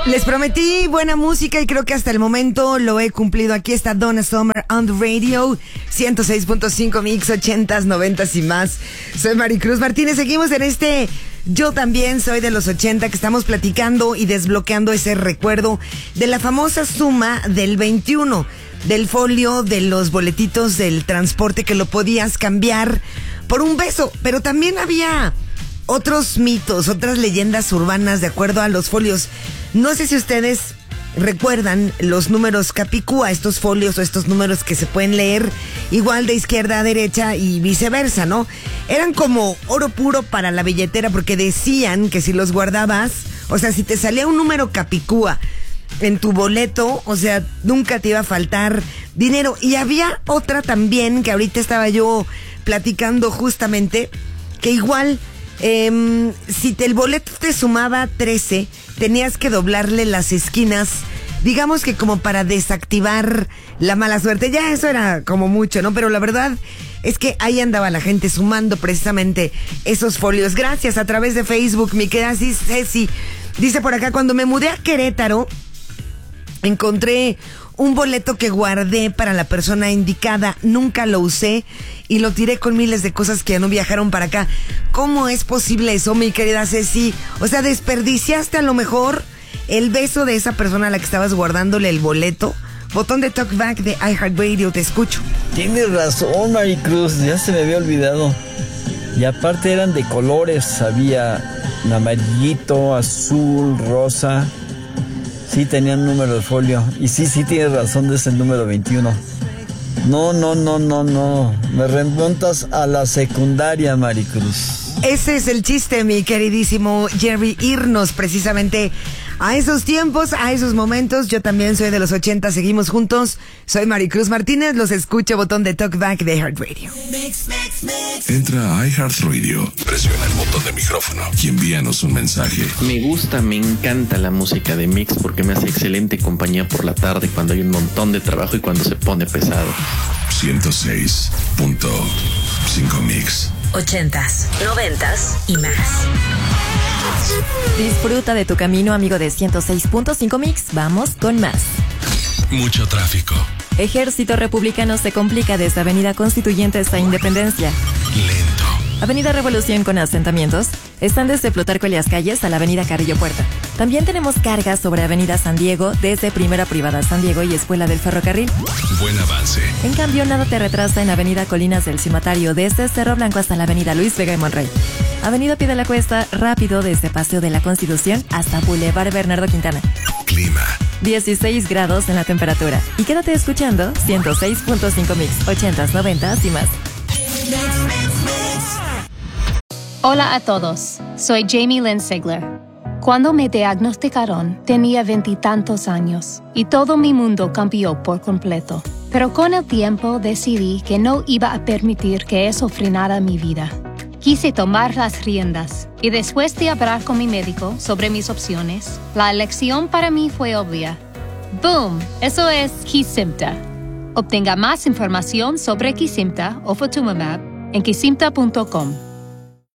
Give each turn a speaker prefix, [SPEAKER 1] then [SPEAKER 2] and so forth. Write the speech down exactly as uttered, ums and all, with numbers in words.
[SPEAKER 1] Les prometí buena música y creo que hasta el momento lo he cumplido. Aquí está Donna Summer on the radio, ciento seis punto cinco mix, ochentas, noventas y más. Soy Maricruz Martínez. Seguimos en este Yo También Soy de los ochenta, que estamos platicando y desbloqueando ese recuerdo de la famosa suma del veintiuno, del folio de los boletitos del transporte que lo podías cambiar por un beso. Pero también había otros mitos, otras leyendas urbanas de acuerdo a los folios. No sé si ustedes recuerdan los números capicúa, estos folios o estos números que se pueden leer igual de izquierda a derecha y viceversa, ¿no? Eran como oro puro para la billetera, porque decían que si los guardabas, o sea, si te salía un número capicúa en tu boleto, o sea, nunca te iba a faltar dinero. Y había otra también que ahorita estaba yo platicando justamente, que igual eh, si te, el boleto te sumaba trece, tenías que doblarle las esquinas, digamos que como para desactivar la mala suerte. Ya eso era como mucho, ¿no? Pero la verdad es que ahí andaba la gente sumando precisamente esos folios. Gracias a través de Facebook, mi querida Ceci. Dice por acá: cuando me mudé a Querétaro, encontré un boleto que guardé para la persona indicada. Nunca lo usé y lo tiré con miles de cosas que ya no viajaron para acá. ¿Cómo es posible eso, mi querida Ceci? O sea, desperdiciaste a lo mejor el beso de esa persona a la que estabas guardándole el boleto. Botón de talkback de iHeartRadio, te escucho.
[SPEAKER 2] Tienes razón, Maricruz, ya se me había olvidado. Y aparte eran de colores, había amarillito, azul, rosa. Sí, tenían número de folio. Y sí, sí tienes razón, de ese número veintiuno. No, no, no, no, no. Me remontas a la secundaria, Maricruz.
[SPEAKER 1] Ese es el chiste, mi queridísimo Jerry, irnos precisamente a esos tiempos, a esos momentos. Yo también soy de los ochenta, seguimos juntos. Soy Maricruz Martínez, los escucho, botón de talkback de iHeartRadio.
[SPEAKER 3] Entra a iHeartRadio, presiona el botón de micrófono y envíanos un mensaje.
[SPEAKER 4] Me gusta, me encanta la música de Mix porque me hace excelente compañía por la tarde cuando hay un montón de trabajo y cuando se pone pesado.
[SPEAKER 3] ciento seis punto cinco Mix.
[SPEAKER 5] Ochentas, noventas y más.
[SPEAKER 6] Disfruta de tu camino, amigo de ciento seis punto cinco Mix. Vamos con más.
[SPEAKER 3] Mucho tráfico.
[SPEAKER 6] Ejército Republicano se complica desde Avenida Constituyentes a Independencia.
[SPEAKER 3] Lento.
[SPEAKER 6] Avenida Revolución con asentamientos están desde Plutarco Elías Calles a la Avenida Carrillo Puerta. También tenemos cargas sobre Avenida San Diego desde Primera Privada San Diego y Escuela del Ferrocarril.
[SPEAKER 3] Buen avance.
[SPEAKER 6] En cambio, nada te retrasa en Avenida Colinas del Cimatario desde Cerro Blanco hasta la Avenida Luis Vega y Monrey. Avenida Pie de la Cuesta, rápido desde Paseo de la Constitución hasta Boulevard Bernardo Quintana.
[SPEAKER 3] Clima.
[SPEAKER 6] dieciséis grados en la temperatura. Y quédate escuchando ciento seis punto cinco Mix, ochentas, noventas y más.
[SPEAKER 7] Hola a todos, soy Jamie Lynn Sigler. Cuando me diagnosticaron, tenía veintitantos años y todo mi mundo cambió por completo. Pero con el tiempo decidí que no iba a permitir que eso frenara mi vida. Quise tomar las riendas y después de hablar con mi médico sobre mis opciones, la elección para mí fue obvia. ¡Boom! Eso es Kesimpta. Obtenga más información sobre Kesimpta o Ofatumumab en kesimpta punto com.